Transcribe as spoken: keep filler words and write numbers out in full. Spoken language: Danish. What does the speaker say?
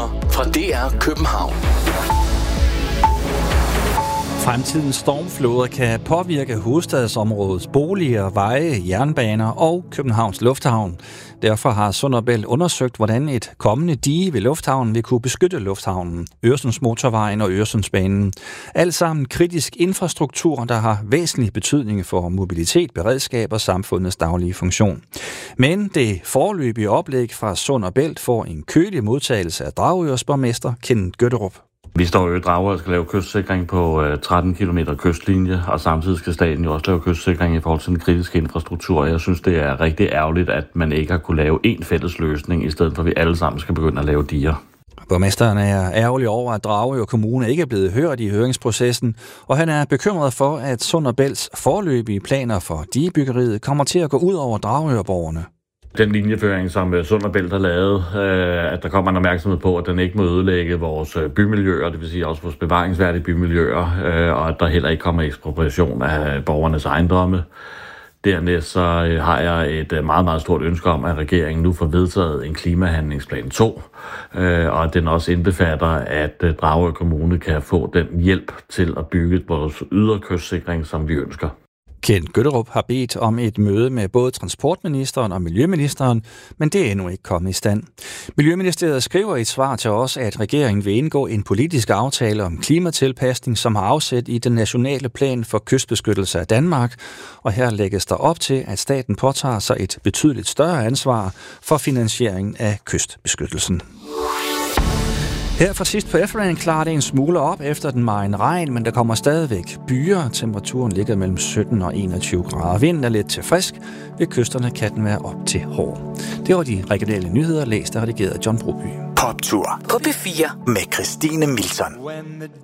Nyheder fra D R København. Fremtidens stormfloder kan påvirke hovedstadsområdets boliger, veje, jernbaner og Københavns Lufthavn. Derfor har Sund og Bælt undersøgt, hvordan et kommende dige ved lufthavnen vil kunne beskytte lufthavnen, Øresundsmotorvejen og Øresundsbanen. Alt sammen kritisk infrastruktur, der har væsentlig betydning for mobilitet, beredskab og samfundets daglige funktion. Men det foreløbige oplæg fra Sund og Bælt får en kølig modtagelse af Dragørs borgmester Kenneth Gøtterup. Vi står jo i Dragør og skal lave kystsikring på tretten kilometer kystlinje, og samtidig skal staten jo også lave kystsikring i forhold til den kritiske infrastruktur. Jeg synes, det er rigtig ærgerligt, at man ikke har kunne lave én fælles løsning, i stedet for at vi alle sammen skal begynde at lave diger. Borgmesteren er ærgerlig over, at Dragør Kommune ikke er blevet hørt i høringsprocessen, og han er bekymret for, at Sund og Bælts foreløbige planer for digebyggeriet kommer til at gå ud over Dragørborgerne. Den linjeføring, som Sund og Bælt har lavet, øh, at der kommer en opmærksomhed på, at den ikke må ødelægge vores bymiljøer, det vil sige også vores bevaringsværdige bymiljøer, øh, og at der heller ikke kommer ekspropriation af borgernes ejendomme. Dernæst så har jeg et meget, meget stort ønske om, at regeringen nu får vedtaget en klimahandlingsplan to, øh, og at den også indbefatter, at Dragør Kommune kan få den hjælp til at bygge vores ydre kystsikring, som vi ønsker. Kenneth Gøtterup har bedt om et møde med både transportministeren og miljøministeren, men det er endnu ikke kommet i stand. Miljøministeriet skriver i et svar til os, at regeringen vil indgå en politisk aftale om klimatilpasning, som har afsæt i den nationale plan for kystbeskyttelse af Danmark, og her lægges der op til, at staten påtager sig et betydeligt større ansvar for finansieringen af kystbeskyttelsen. Her fra sidst på eftermiddagen klarer det en smule op efter den megen regn, men der kommer stadigvæk byer. Temperaturen ligger mellem sytten og enogtyve grader. Vinden er lidt til frisk. Ved kysterne kan den være op til hård. Det var de regionale nyheder, læst og redigeret af John Broby. Poptur på P fire med Christine Milton.